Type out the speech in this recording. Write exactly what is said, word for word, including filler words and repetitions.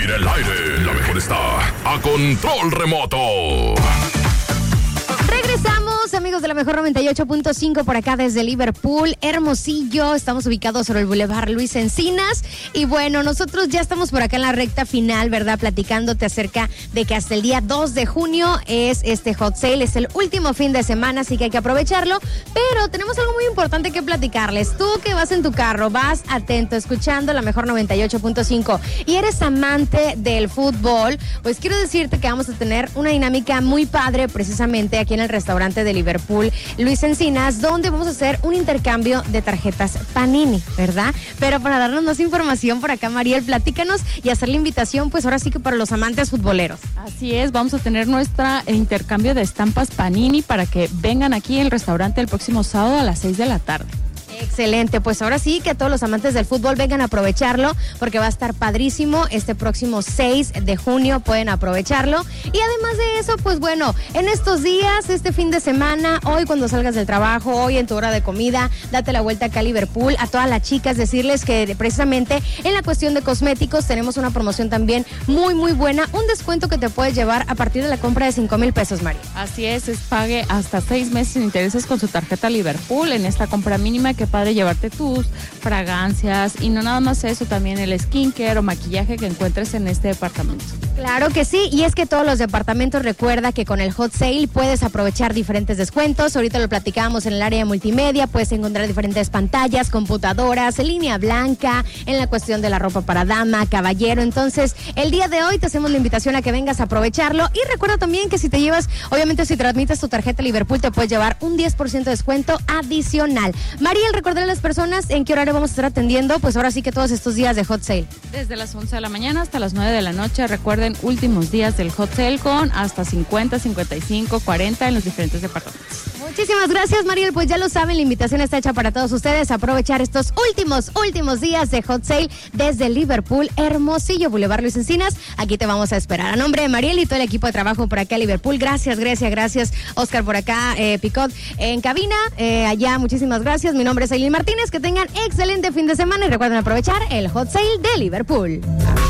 Mira el aire, la mejor está a control remoto. Regresamos, amigos de la mejor noventa y ocho punto cinco por acá desde Liverpool, Hermosillo. Estamos ubicados sobre el Boulevard Luis Encinas. Y bueno, nosotros ya estamos por acá en la recta final, ¿verdad? Platicándote acerca de que hasta el día dos de junio es este hot sale. Es el último fin de semana, así que hay que aprovecharlo. Pero tenemos algo muy importante que platicarles. Tú que vas en tu carro, vas atento, escuchando la mejor noventa y ocho punto cinco y eres amante del fútbol, pues quiero decirte que vamos a tener una dinámica muy padre precisamente aquí en el restaurante de Liverpool Luis Encinas, donde vamos a hacer un intercambio de tarjetas Panini, ¿verdad? Pero para darnos más información por acá, Mariel, platícanos y hacer la invitación, pues ahora sí que para los amantes futboleros. Así es, vamos a tener nuestra intercambio de estampas Panini para que vengan aquí al restaurante el próximo sábado a las seis de la tarde. Excelente, pues ahora sí que todos los amantes del fútbol vengan a aprovecharlo porque va a estar padrísimo este próximo seis de junio, pueden aprovecharlo. Y además de eso, pues bueno, en estos días, este fin de semana, hoy cuando salgas del trabajo, hoy en tu hora de comida, date la vuelta acá a Liverpool, a todas las chicas decirles que precisamente en la cuestión de cosméticos tenemos una promoción también muy muy buena, un descuento que te puedes llevar a partir de la compra de cinco mil pesos, María. Así es, es pague hasta seis meses sin intereses con su tarjeta Liverpool en esta compra mínima. Que padre llevarte tus fragancias y no nada más eso, también el skincare o maquillaje que encuentres en este departamento. Claro que sí, y es que todos los departamentos, recuerda que con el hot sale puedes aprovechar diferentes descuentos. Ahorita lo platicábamos en el área de multimedia, puedes encontrar diferentes pantallas, computadoras, línea blanca, en la cuestión de la ropa para dama, caballero. Entonces, el día de hoy te hacemos la invitación a que vengas a aprovecharlo y recuerda también que si te llevas, obviamente si transmites tu tarjeta Liverpool te puedes llevar un diez por ciento de descuento adicional. Mariel, recordarle a las personas en qué horario vamos a estar atendiendo, pues ahora sí que todos estos días de hot sale. Desde las once de la mañana hasta las nueve de la noche, recuerden, últimos días del hot sale con hasta cincuenta, cincuenta y cinco, cuarenta en los diferentes departamentos. Muchísimas gracias, Mariel, pues ya lo saben, la invitación está hecha para todos ustedes a aprovechar estos últimos, últimos días de hot sale desde Liverpool, Hermosillo, Boulevard Luis Encinas. Aquí te vamos a esperar. A nombre de Mariel y todo el equipo de trabajo por acá en Liverpool, gracias, Grecia, gracias, Oscar por acá, eh, Picot en cabina, eh, allá, muchísimas gracias. Mi nombre es Aileen Martínez, que tengan excelente fin de semana y recuerden aprovechar el hot sale de Liverpool.